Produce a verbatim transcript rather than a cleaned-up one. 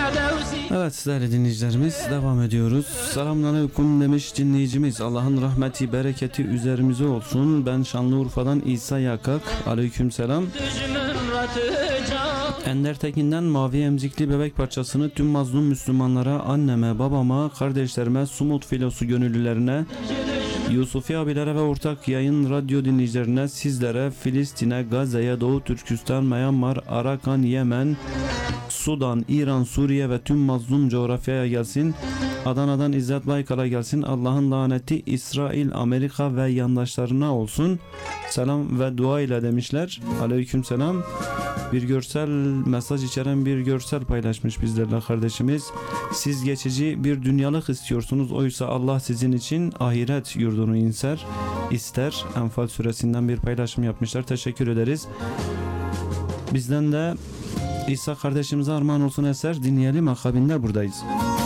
Evet değerli dinleyicilerimiz, devam ediyoruz. Selamünaleyküm demiş dinleyicimiz. Allah'ın rahmeti, bereketi üzerimize olsun. Ben Şanlıurfa'dan İsa Yakak. Aleykümselam. Ender Tekin'den Mavi Emzikli Bebek parçasını tüm mazlum Müslümanlara, anneme, babama, kardeşlerime, Sumut Filosu gönüllülerine, Yusufi abilere ve ortak yayın radyo dinleyicilerine, sizlere, Filistin'e, Gazze'ye, Doğu Türkistan, Myanmar, Arakan, Yemen, Sudan, İran, Suriye ve tüm mazlum coğrafyaya gelsin. Adana'dan İzzet Baykal'a gelsin. Allah'ın laneti İsrail, Amerika ve yandaşlarına olsun. Selam ve dua ile demişler. Aleykümselam. Bir görsel mesaj içeren bir görsel paylaşmış bizlerle kardeşimiz. Siz geçici bir dünyalık istiyorsunuz. Oysa Allah sizin için ahiret yurdunu inser, ister. Enfal suresinden bir paylaşım yapmışlar. Teşekkür ederiz. Bizden de İsa kardeşimize armağan olsun eser dinleyelim. Akabinde buradayız.